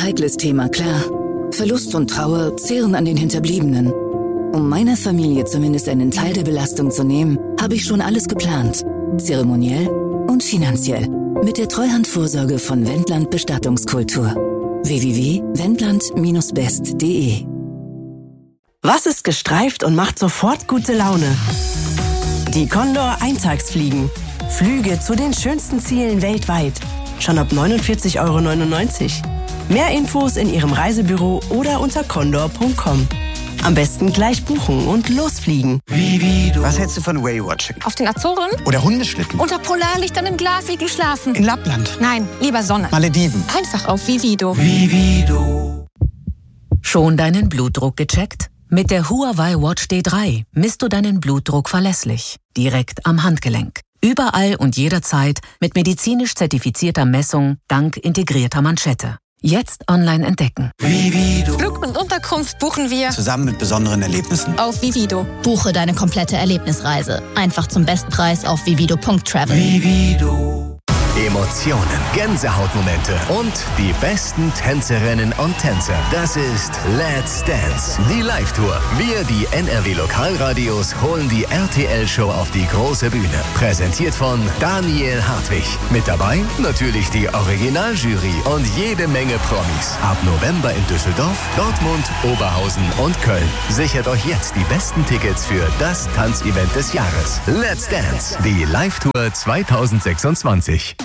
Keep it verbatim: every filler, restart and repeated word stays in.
heikles Thema, klar. Verlust und Trauer zehren an den Hinterbliebenen. Um meiner Familie zumindest einen Teil der Belastung zu nehmen, habe ich schon alles geplant. Zeremoniell und finanziell. Mit der Treuhandvorsorge von Wendland Bestattungskultur. w w w punkt wendland Bindestrich best punkt de Was ist gestreift und macht sofort gute Laune? Die Condor Eintagsfliegen. Flüge zu den schönsten Zielen weltweit. Schon ab neunundvierzig Euro neunundneunzig. Mehr Infos in Ihrem Reisebüro oder unter condor punkt com. Am besten gleich buchen und losfliegen. Was hältst du von Whale-Watching? Auf den Azoren? Oder Hundeschlitten? Unter Polarlichtern im Glasigel schlafen? In Lappland? Nein, lieber Sonne. Malediven? Einfach auf Vivido. Vivido. Schon deinen Blutdruck gecheckt? Mit der Huawei Watch D drei misst du deinen Blutdruck verlässlich. Direkt am Handgelenk. Überall und jederzeit mit medizinisch zertifizierter Messung dank integrierter Manschette. Jetzt online entdecken. Vivido. Flug und Unterkunft buchen wir Zusammen mit besonderen Erlebnissen. auf Vivido. Buche deine komplette Erlebnisreise. Einfach zum Bestpreis auf vivido punkt travel. Vivido. Emotionen, Gänsehautmomente und die besten Tänzerinnen und Tänzer. Das ist Let's Dance, die Live-Tour. Wir, die N R W-Lokalradios, holen die R T L-Show auf die große Bühne. Präsentiert von Daniel Hartwig. Mit dabei natürlich die Originaljury und jede Menge Promis. Ab November in Düsseldorf, Dortmund, Oberhausen und Köln. Sichert euch jetzt die besten Tickets für das Tanzevent des Jahres. Let's Dance, die Live-Tour zweitausendsechsundzwanzig.